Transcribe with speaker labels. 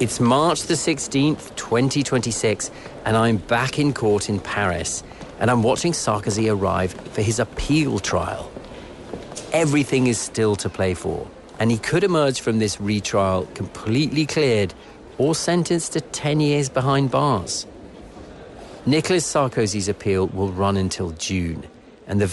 Speaker 1: It's March the 16th, 2026, and I'm back in court in Paris, and I'm watching Sarkozy arrive for his appeal trial. Everything is still to play for, and he could emerge from this retrial completely cleared or sentenced to 10 years behind bars. Nicolas Sarkozy's appeal will run until June, and the